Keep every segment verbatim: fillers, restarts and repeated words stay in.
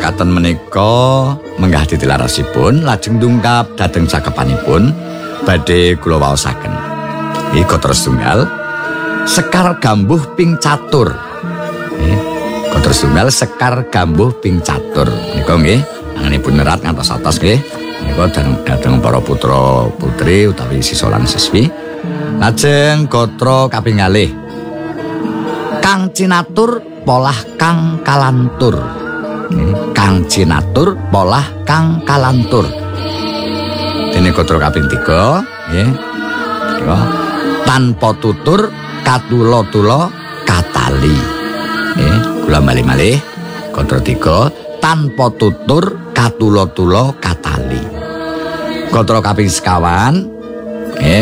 mekaten menika menggah titilarasipun lajeng ndungkap dhateng cakepanipun badhe kula waosaken. Iki gatra setunggal Sekar Gambuh Ping Catur. Nggih, gatra setunggal Sekar Gambuh Ping Catur. Nika nggih anganipun nerat ngantos atas nggih. Nika dhateng para putra putri utawi siswa lan siswi. Lajeng gatra kaping kalih Kang Cinatur Polah Kang Kalantur. Kang Cinatur Polah Kang Kalantur. Dene gatra kaping tiga nggih. Tanpa tutur katula-tula katali. Nggih, kula malih-malih gatra tiga tanpa tutur katula-tula katali. Gatra kaping sekawan nggih.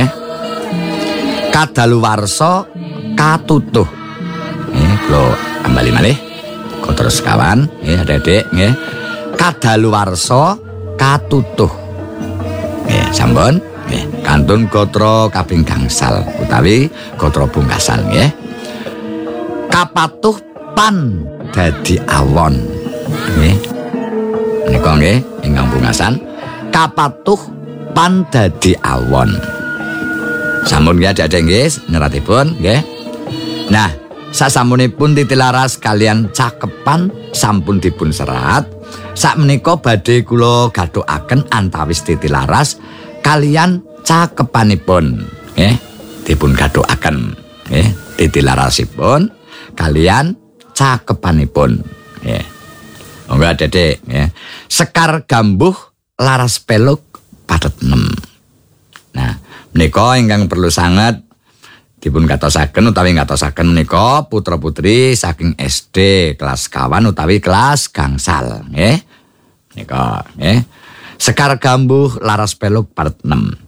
Kadaluwarsa katutuh. Nggih, kula kembali malih. Gatra sekawan nggih, Adik-adik nggih. Kadaluwarsa katutuh. Nggih, sampun nggih. Kantun gatra kaping gangsal utawi gatra pungkasan nggih. Kapatuh pan dadi awon. Nggih. Menika nggih ingkang pungkasan. Kapatuh pan dadi awon. Sampun nggih Adik-adik nggih nyeratipun nggih. Nah, sasampunipun titilaras kalian cakepan sampun dipun serat. Sakmenika badhe kula gathukaken antawis titilaras kalian cakepanipun nggih dipun gathukaken nggih titilarasipun kalian cakepanipun nggih. Monggo Adik-adik nggih. Sekar Gambuh laras peluk pathet enem. Nah, menika ingkang perlu sanget dipun gatosaken utawi gatosaken menika putra-putri saking S D kelas kawan utawi kelas gangsal nggih. Menika nggih. Sekar Gambuh laras peluk pathet enem.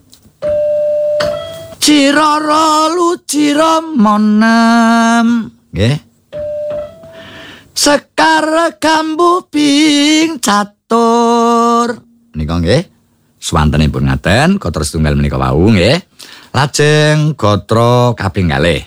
Cirara lucira monem nggih. Sekar Gambuh Ping Catur. Menika nggih. Swantenipun ngaten gatra setunggal menika wau nggih. Lajeng gatra kaping kalih.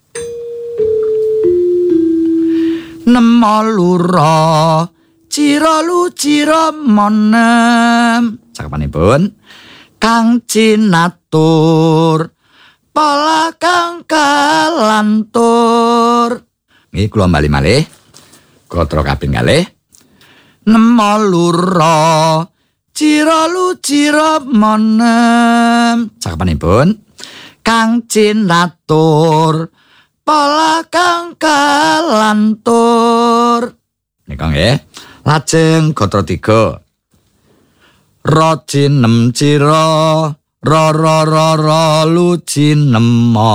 Nemolura cira lucira monem. Cakepanipun Kang Cinatur Polah Kang Kalantur. Nggih kula bali malih. Gatra kaping kalih. Nemolura cira lucira monem. Cakepanipun Kang Cinatur Polah Kang Kalantur. Nika nggih. Lajeng gatra tiga. Rocinem cira ra ra ra ra lucinema.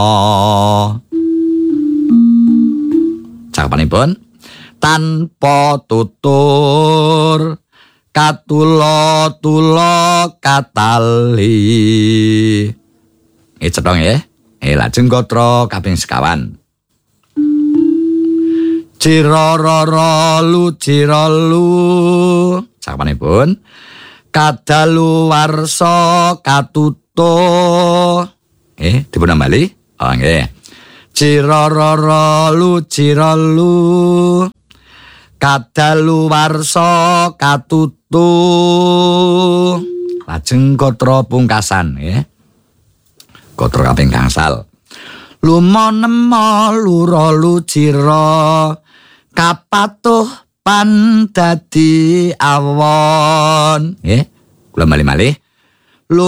Cakepanipun tanpa tutur katula-tula katali. Nggih cetha nggih. Eh lajeng gatra kaping sekawan. Cira ra ra lu cira lu. Cakepanipun kadaluwarsa katutuh. Eh dipun nambali. Oh nggih. Cira ra ra lu cira lu. Kadaluwarsa katutuh. Lajeng gatra pungkasan nggih. Gatra kaping gangsal. Lumonema lura lucira kapatuh pan dadi awon. Nggih, kula malih-malih